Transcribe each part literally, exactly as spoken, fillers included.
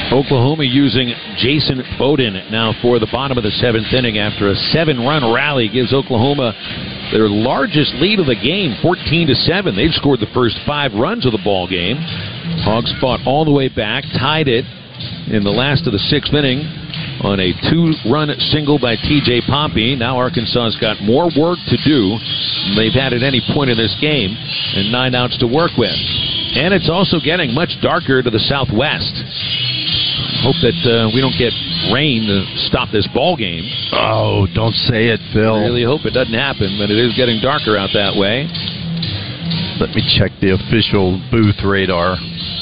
Oklahoma using Jason Bowden now for the bottom of the seventh inning after a seven-run rally gives Oklahoma their largest lead of the game, fourteen to seven. They've scored the first five runs of the ball game. Hogs fought all the way back, tied it in the last of the sixth inning on a two-run single by T J Pompey. Now Arkansas's got more work to do than they've had at any point in this game, and nine outs to work with. And it's also getting much darker to the southwest. Hope that uh, we don't get rain to stop this ball game. Oh, don't say it, Phil. I really hope it doesn't happen, but it is getting darker out that way. Let me check the official booth radar.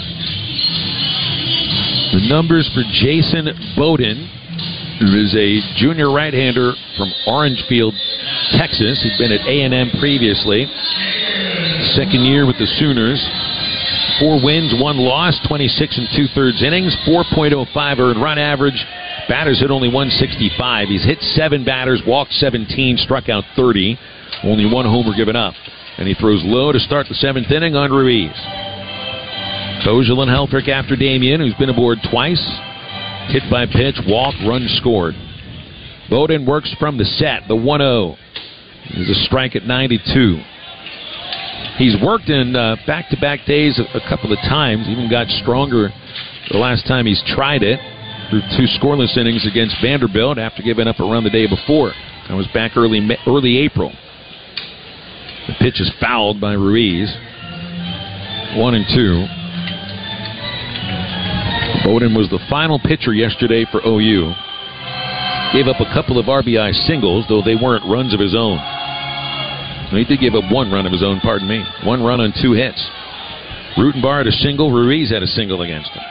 The numbers for Jason Bowden, who is a junior right-hander from Orangefield, Texas. He'd been at A and M previously. Second year with the Sooners. Four wins, one loss, twenty-six and two-thirds innings, four point oh five earned run average. Batters hit only one sixty-five. He's hit seven batters, walked seventeen, struck out thirty. Only one homer given up. And he throws low to start the seventh inning on Ruiz. Kozel and Helfrich after Damien, who's been aboard twice. Hit by pitch, walk, run scored. Bowden works from the set, the one oh. There's a strike at ninety-two. He's worked in uh, back-to-back days a, a couple of times, even got stronger the last time he's tried it through two scoreless innings against Vanderbilt after giving up a run the day before. That was back early early April. The pitch is fouled by Ruiz. One and two. Bowden was the final pitcher yesterday for O U. Gave up a couple of R B I singles, though they weren't runs of his own. He did give up one run of his own, pardon me. One run on two hits. Rutenbar had a single. Ruiz had a single against him.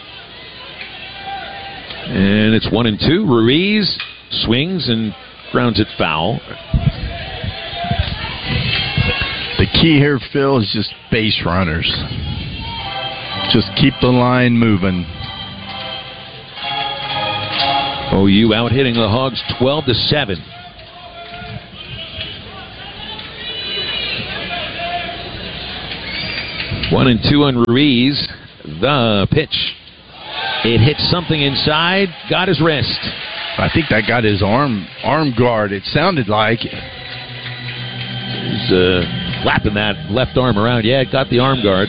And it's one and two. Ruiz swings and grounds it foul. The key here, Phil, is just base runners. Just keep the line moving. O U out hitting the Hogs twelve to seven. One and two on Ruiz. The pitch. It hit something inside. Got his wrist. I think that got his arm arm guard. It sounded like. He's uh, flapping that left arm around. Yeah, it got the arm guard.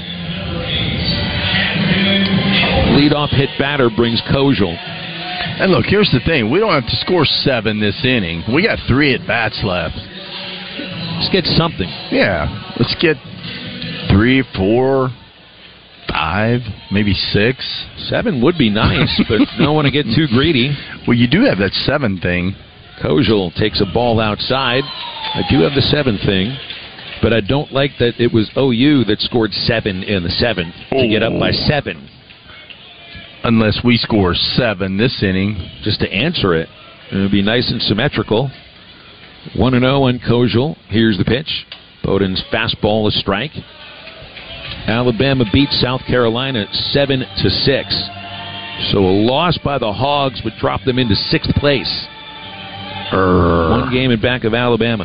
Leadoff hit batter brings Kozel. And look, here's the thing. We don't have to score seven this inning. We got three at-bats left. Let's get something. Yeah. Let's get three, four, five, maybe six. Seven would be nice, but don't want to get too greedy. Well, you do have that seven thing. Kozel takes a ball outside. I do have the seven thing, but I don't like that it was O U that scored seven in the seventh to get up by seven. Unless we score seven this inning. Just to answer it. It would be nice and symmetrical. one and oh on Kozel. Here's the pitch. Bowden's fastball a strike. Alabama beats South Carolina seven to six. So a loss by the Hogs would drop them into sixth place. Urgh. One game in back of Alabama.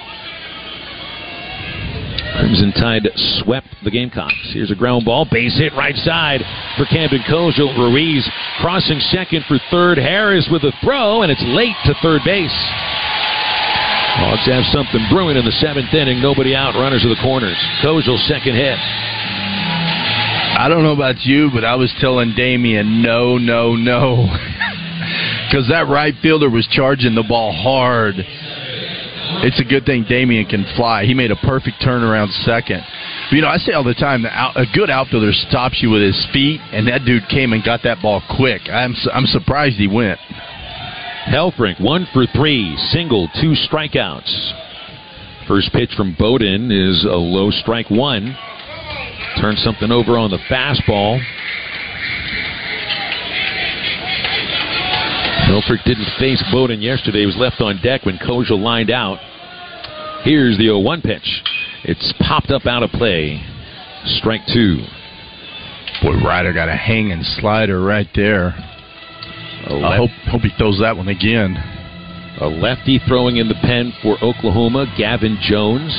Crimson Tide swept the Gamecocks. Here's a ground ball. Base hit right side for Camden Kozel. Ruiz crossing second for third. Harris with a throw, and it's late to third base. Hogs have something brewing in the seventh inning. Nobody out. Runners to the corners. Kozel's second hit. I don't know about you, but I was telling Damien, no, no, no. Because that right fielder was charging the ball hard. It's a good thing Damien can fly. He made a perfect turnaround second. But, you know, I say all the time, that out, a good outfielder stops you with his feet, and that dude came and got that ball quick. I'm I'm surprised he went. Helfrich, one for three, single, two strikeouts. First pitch from Bowden is a low strike one. Turns something over on the fastball. Helfrich didn't face Bowden yesterday. He was left on deck when Kozel lined out. Here's the oh one pitch. It's popped up out of play. Strike two. Boy, Ryder got a hanging slider right there. I hope hope he throws that one again. A lefty throwing in the pen for Oklahoma, Gavin Jones.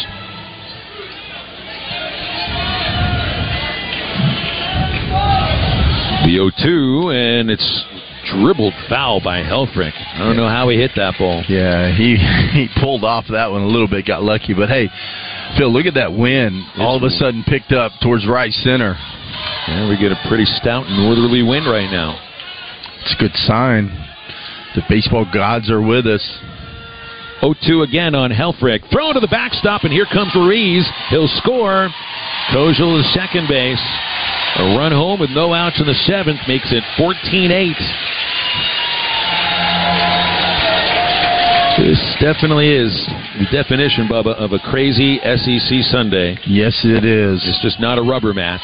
The oh two, and it's dribbled foul by Helfrich. I don't know how he hit that ball. Yeah, he he pulled off that one a little bit, got lucky. But, hey, Phil, look at that wind. All of a sudden picked up towards right center. Yeah, we get a pretty stout northerly wind right now. It's a good sign. The baseball gods are with us. oh two again on Helfrich. Throw to the backstop, and here comes Ruiz. He'll score. Kojal is second base. A run home with no outs in the seventh makes it fourteen eight. This definitely is the definition, Bubba, of a crazy S E C Sunday. Yes, it is. It's just not a rubber match.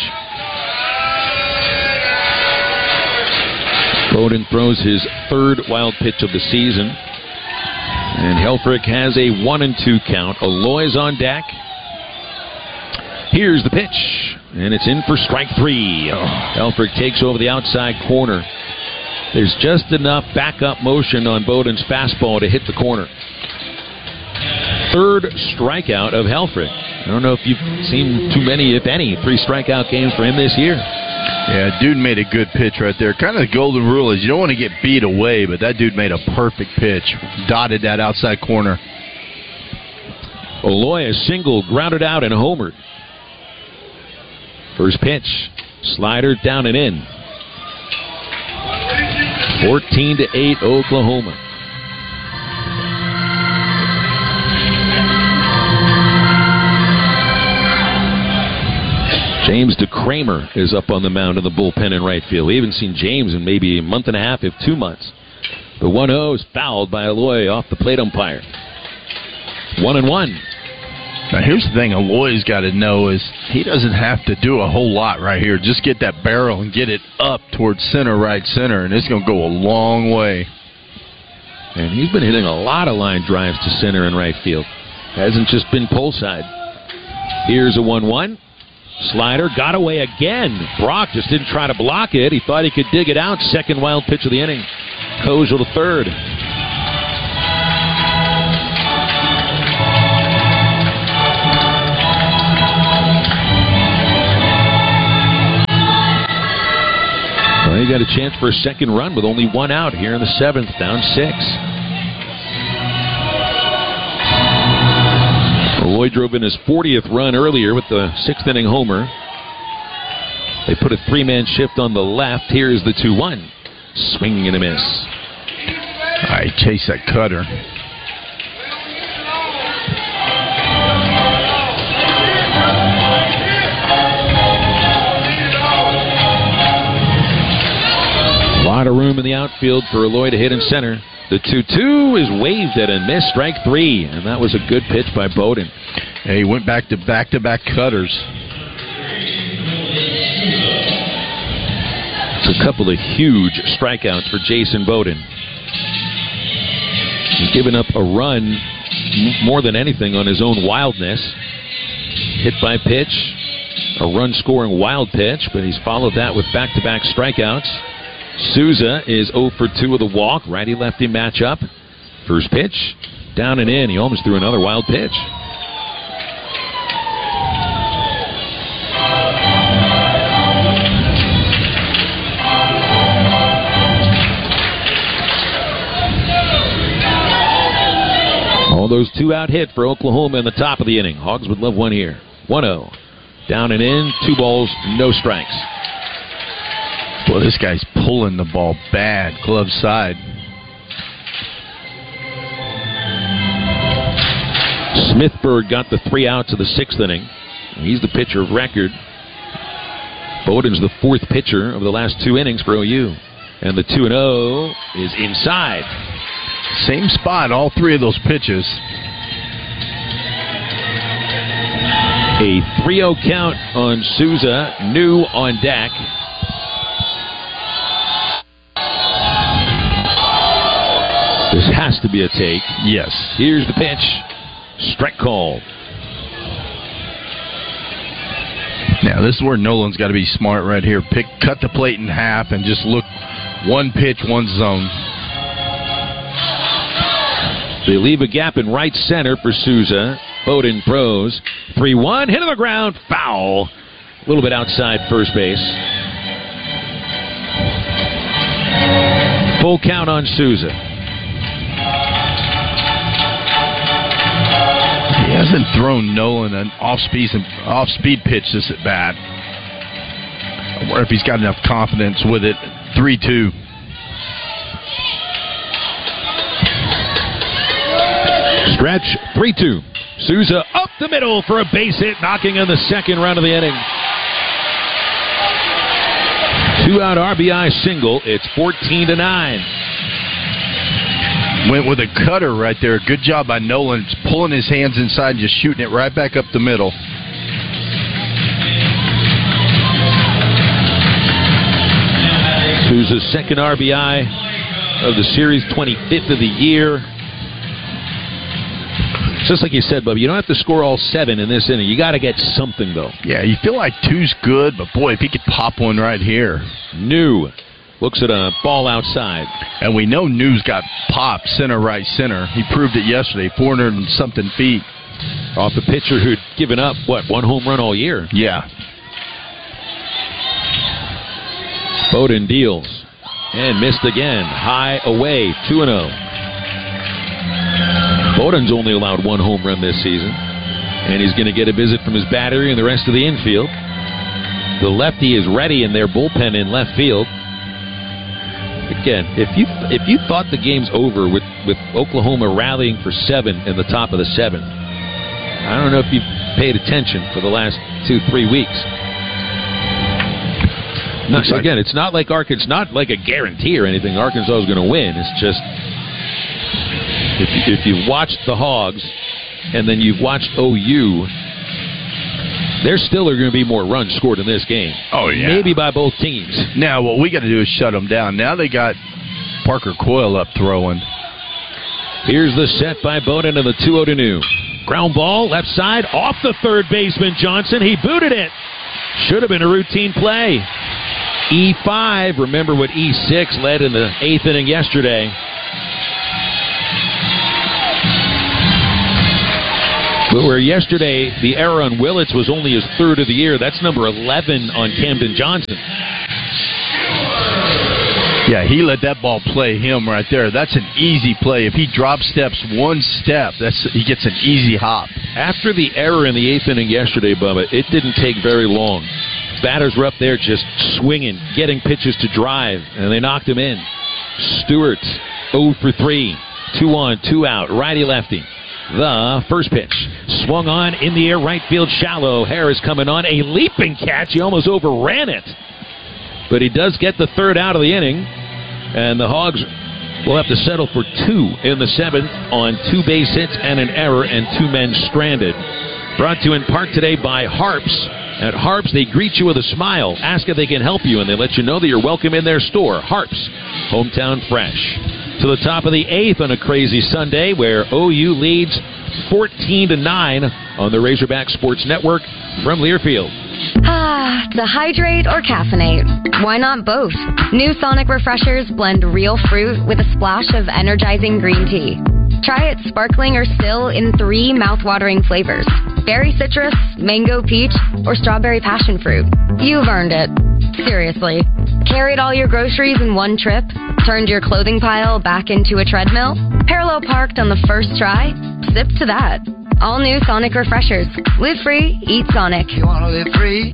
Bowden throws his third wild pitch of the season. And Helfrich has a one and two count. Aloy's on deck. Here's the pitch. And it's in for strike three. Oh. Helfrich takes over the outside corner. There's just enough backup motion on Bowden's fastball to hit the corner. Third strikeout of Helfrich. I don't know if you've seen too many, if any, three strikeout games for him this year. Yeah, dude made a good pitch right there. Kind of the golden rule is you don't want to get beat away, but that dude made a perfect pitch. Dotted that outside corner. Aloy is single, grounded out, and homered. First pitch, slider down and in. fourteen to eight, Oklahoma. James DeCramer is up on the mound in the bullpen in right field. We haven't seen James in maybe a month and a half, if two months. The one oh is fouled by Aloy off the plate umpire. One and one. Now, here's the thing Aloy's got to know is he doesn't have to do a whole lot right here. Just get that barrel and get it up towards center, right center, and it's going to go a long way. And he's been hitting a lot of line drives to center and right field. Hasn't just been pole side. Here's a one one. Slider got away again. Brock just didn't try to block it. He thought he could dig it out. Second wild pitch of the inning. Kojal to third. Well, he got a chance for a second run with only one out here in the seventh, down six. Aloy drove in his fortieth run earlier with the sixth inning homer. They put a three-man shift on the left. Here's the two one. Swing and a miss. All right, chase that cutter. A lot of room in the outfield for Aloy to hit in center. The two two is waved at and missed, strike three, and that was a good pitch by Bowden. Yeah, he went back to back-to-back cutters. It's a couple of huge strikeouts for Jason Bowden. He's given up a run more than anything on his own wildness. Hit by pitch, a run-scoring wild pitch, but he's followed that with back-to-back strikeouts. Souza is oh for two with a walk. Righty-lefty matchup. First pitch, down and in. He almost threw another wild pitch. All those two-out hit for Oklahoma in the top of the inning. Hogs would love one here. one oh. Down and in. Two balls, no strikes. Well, this guy's pulling the ball bad, glove side. Smithburg got the three outs of the sixth inning. He's the pitcher of record. Bowden's the fourth pitcher of the last two innings for O U. And the two and oh is inside. Same spot, all three of those pitches. A three oh count on Souza. New on deck. This has to be a take. Yes. Here's the pitch. Strike call. Now, this is where Nolan's got to be smart right here. Pick, cut the plate in half and just look one pitch, one zone. They leave a gap in right center for Souza. Bowden throws. three one. Hit on the ground. Foul. A little bit outside first base. Full count on Souza. He hasn't thrown Nolan an off-speed, off-speed pitch this at bat. I wonder if he's got enough confidence with it. three two. Stretch, three two. Souza up the middle for a base hit, knocking on the second run of the inning. Two-out R B I single. It's fourteen to nine. Went with a cutter right there. Good job by Nolan. Just pulling his hands inside, just shooting it right back up the middle. Souza's second R B I of the series, twenty-fifth of the year. Just like you said, Bubba, you don't have to score all seven in this inning. You got to get something, though. Yeah, you feel like two's good, but boy, if he could pop one right here. New looks at a ball outside. And we know New's got pop center, right, center. He proved it yesterday, four hundred and something feet. Off the pitcher who'd given up, what, one home run all year? Yeah. Bowden deals and missed again. High away, two and oh. Bowden's only allowed one home run this season, and he's going to get a visit from his battery and the rest of the infield. The lefty is ready in their bullpen in left field. Again, if you if you thought the game's over with, with Oklahoma rallying for seven in the top of the seventh, I don't know if you've paid attention for the last two, three weeks. Not, like, again, it's not like Arkansas, it's not like a guarantee or anything. Arkansas is going to win. It's just if you, if you've watched the Hogs and then you've watched O U, there still are going to be more runs scored in this game. Oh yeah, maybe by both teams. Now what we got to do is shut them down. Now they got Parker Coyle up throwing. Here's the set by Bowden and the two oh to New. Ground ball left side off the third baseman Johnson. He booted it. Should have been a routine play. E five, remember what E six led in the eighth inning yesterday. But where yesterday the error on Willits was only his third of the year, that's number eleven on Camden Johnson. Yeah, he let that ball play him right there. That's an easy play. If he drop steps one step, that's he gets an easy hop. After the error in the eighth inning yesterday, Bubba, it didn't take very long. Batters were up there just swinging, getting pitches to drive, and they knocked him in. Stewart, oh for three. Two on, two out, righty-lefty. The first pitch. Swung on, in the air, right field shallow. Harris coming on, a leaping catch. He almost overran it. But he does get the third out of the inning, and the Hogs will have to settle for two in the seventh on two base hits and an error and two men stranded. Brought to you in part today by Harps. At Harps, they greet you with a smile, ask if they can help you, and they let you know that you're welcome in their store. Harps, hometown fresh. To the top of the eighth on a crazy Sunday, where O U leads fourteen to nine on the Razorback Sports Network from Learfield. Ah, to hydrate or caffeinate? Why not both? New Sonic Refreshers blend real fruit with a splash of energizing green tea. Try it sparkling or still in three mouth-watering flavors: berry citrus, mango peach, or strawberry passion fruit. You've earned it. Seriously. Carried all your groceries in one trip? Turned your clothing pile back into a treadmill? Parallel parked on the first try? Sip to that. All new Sonic Refreshers. Live free, eat Sonic. You want to live free?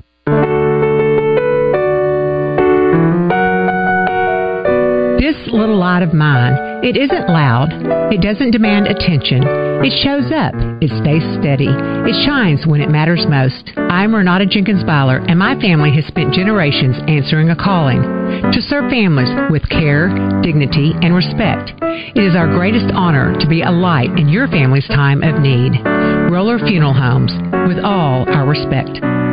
This little light of mine, it isn't loud. It doesn't demand attention. It shows up. It stays steady. It shines when it matters most. I'm Renata Jenkins Byler, and my family has spent generations answering a calling to serve families with care, dignity, and respect. It is our greatest honor to be a light in your family's time of need. Roller Funeral Homes, with all our respect.